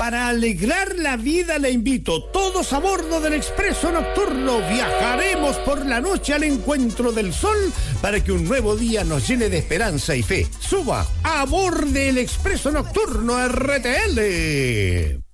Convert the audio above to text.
Para alegrar la vida le invito, todos a bordo del Expreso Nocturno. Viajaremos por la noche al encuentro del sol para que un nuevo día nos llene de esperanza y fe. Suba a bordo del Expreso Nocturno RTL.